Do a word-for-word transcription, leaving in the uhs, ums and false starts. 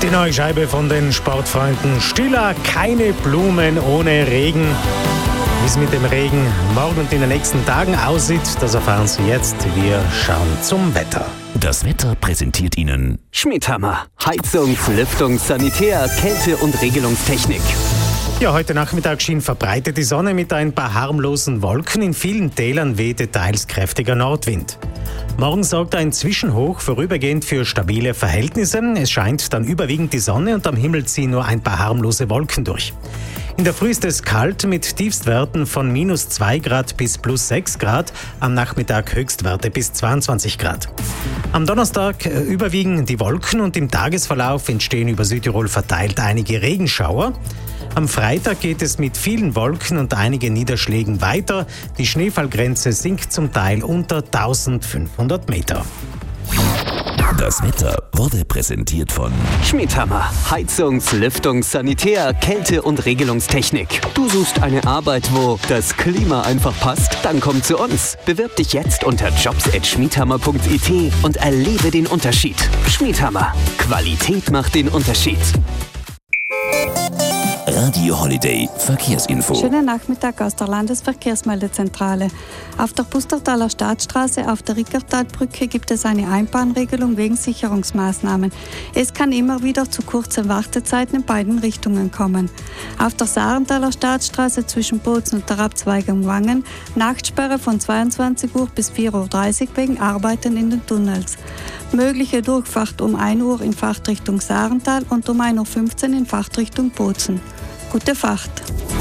Die neue Scheibe von den Sportfreunden Stiller, keine Blumen ohne Regen. Wie es mit dem Regen morgen und in den nächsten Tagen aussieht, das erfahren Sie jetzt. Wir schauen zum Wetter. Das Wetter präsentiert Ihnen Schmidhammer. Heizungs-, Lüftungs-, Sanitär-, Kälte- und Regelungstechnik. Ja, heute Nachmittag schien verbreitet die Sonne mit ein paar harmlosen Wolken. In vielen Tälern wehte teils kräftiger Nordwind. Morgen sorgt ein Zwischenhoch vorübergehend für stabile Verhältnisse. Es scheint dann überwiegend die Sonne und am Himmel ziehen nur ein paar harmlose Wolken durch. In der Früh ist es kalt mit Tiefstwerten von minus zwei Grad bis plus sechs Grad, am Nachmittag Höchstwerte bis zweiundzwanzig Grad. Am Donnerstag überwiegen die Wolken und im Tagesverlauf entstehen über Südtirol verteilt einige Regenschauer. Am Freitag geht es mit vielen Wolken und einigen Niederschlägen weiter. Die Schneefallgrenze sinkt zum Teil unter eintausendfünfhundert Meter. Das Wetter wurde präsentiert von Schmidhammer. Heizungs-, Lüftungs-, Sanitär-, Kälte- und Regelungstechnik. Du suchst eine Arbeit, wo das Klima einfach passt? Dann komm zu uns. Bewirb dich jetzt unter jobs at schmidhammer punkt i t und erlebe den Unterschied. Schmidhammer. Qualität macht den Unterschied. Radio Holiday Verkehrsinfo. Schönen Nachmittag aus der Landesverkehrsmeldezentrale. Auf der Pustertaler Staatsstraße auf der Rickertalbrücke gibt es eine Einbahnregelung wegen Sicherungsmaßnahmen. Es kann immer wieder zu kurzen Wartezeiten in beiden Richtungen kommen. Auf der Sarentaler Staatsstraße zwischen Bozen und der Abzweigung Wangen Nachtsperre von zweiundzwanzig Uhr bis vier Uhr dreißig wegen Arbeiten in den Tunnels. Mögliche Durchfahrt um ein Uhr in Fahrtrichtung Sarental und um ein Uhr fünfzehn in Fahrtrichtung Bozen. Gute Fahrt!